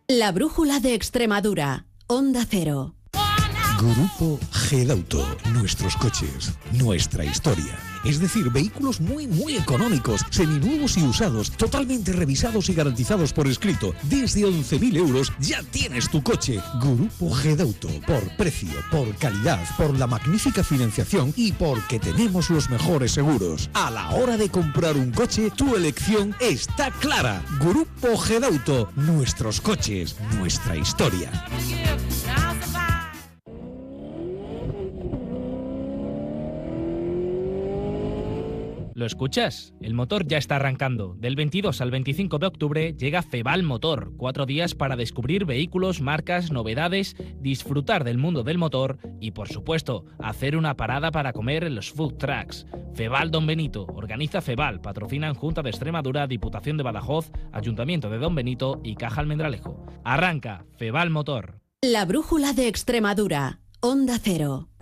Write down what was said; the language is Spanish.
La brújula de Extremadura, Onda Cero. Grupo Gedauto, nuestros coches, nuestra historia. Es decir, vehículos muy económicos, seminuevos y usados, totalmente revisados y garantizados por escrito. Desde 11.000 euros ya tienes tu coche. Grupo Gedauto, por precio, por calidad, por la magnífica financiación y porque tenemos los mejores seguros. A la hora de comprar un coche, tu elección está clara. Grupo Gedauto, nuestros coches, nuestra historia. ¿Lo escuchas? El motor ya está arrancando. Del 22 al 25 de octubre llega Feval Motor. 4 días para descubrir vehículos, marcas, novedades, disfrutar del mundo del motor y, por supuesto, hacer una parada para comer en los food trucks. Feval Don Benito. Organiza Feval. Patrocinan Junta de Extremadura, Diputación de Badajoz, Ayuntamiento de Don Benito y Caja Almendralejo. Arranca Feval Motor. La brújula de Extremadura, Onda Cero.